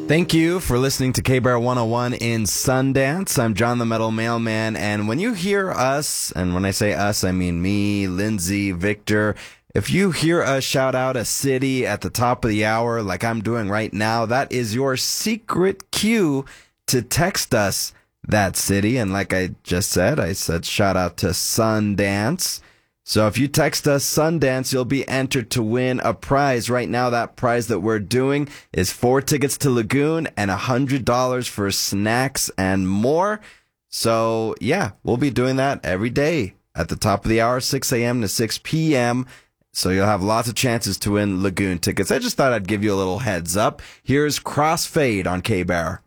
Thank you for listening to K-Bear 101 in Sundance. I'm John the Metal Mailman, and when you hear us, and when I say us, I mean me, Lindsay, Victor, if you hear us shout out a city at the top of the hour like I'm doing right now, that is your secret cue to text us that city. And like I just said, I said shout out to Sundance. So if you text us Sundance, you'll be entered to win a prize. Right now, that prize that we're doing is 4 tickets to Lagoon and $100 for snacks and more. So yeah, we'll be doing that every day at the top of the hour, 6 a.m. to 6 p.m. So you'll have lots of chances to win Lagoon tickets. I just thought I'd give you a little heads up. Here's Crossfade on K-Bear.